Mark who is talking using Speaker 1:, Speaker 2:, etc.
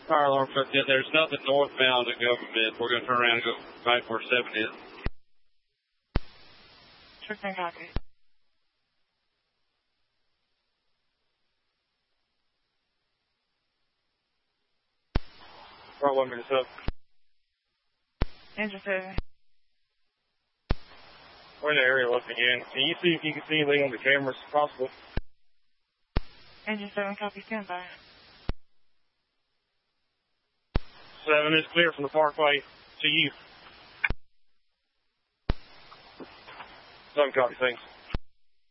Speaker 1: Fire alarm truck in. There's nothing northbound at Government. We're going to turn around and go right where 7 is.
Speaker 2: Sure thing, copy.
Speaker 1: Right 1 minute up.
Speaker 2: Engine 7.
Speaker 1: We're in the area looking in. Can you see if you can see anything on the cameras possible?
Speaker 2: Engine 7, copy, stand by.
Speaker 1: 7 is clear from the parkway to you. 7 copy, thanks.